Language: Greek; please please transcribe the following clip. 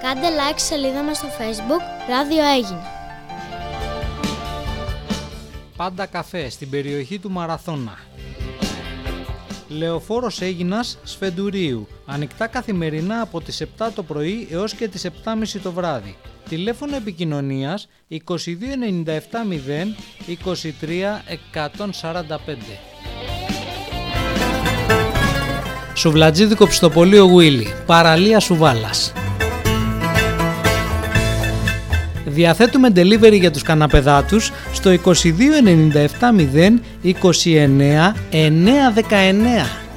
Κάντε like σελίδα μας στο Facebook Ράδιο Αίγινα. Πάντα καφέ στην περιοχή του Μαραθώνα. Λεωφόρος Αίγινας Σφεντουρίου. Ανοιχτά καθημερινά από τις 7 το πρωί έως και τις 7.30 το βράδυ. Τηλέφωνο επικοινωνίας 2297 0 23 145. Σουβλατζίδικο Πιστοπωλείο Γουίλι, παραλία Σουβάλας. Διαθέτουμε delivery για τους καναπεδάτους στο 2297 0 29 919.